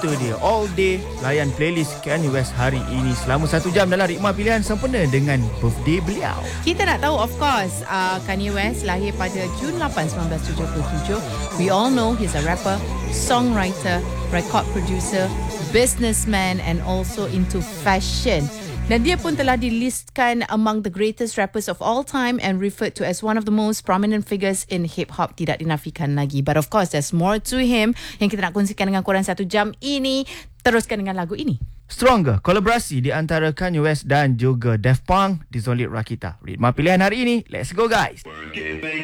Itu dia, all day layan playlist Kanye West hari ini selama 1 jam dalam Ritma Pilihan sempena dengan birthday beliau. Kita nak tahu, of course, Kanye West lahir pada Jun 8, 1977. We all know he's a rapper, songwriter, record producer, businessman and also into fashion. Dan dia pun telah dilistkan among the greatest rappers of all time and referred to as one of the most prominent figures in hip-hop. Tidak dinafikan lagi. But of course, there's more to him yang kita nak kongsikan dengan korang 1 jam ini. Teruskan dengan lagu ini. Stronger, kolaborasi di antara Kanye West dan juga Daft Punk di Zonlit Rakita. Ritma Pilihan hari ini, let's go guys.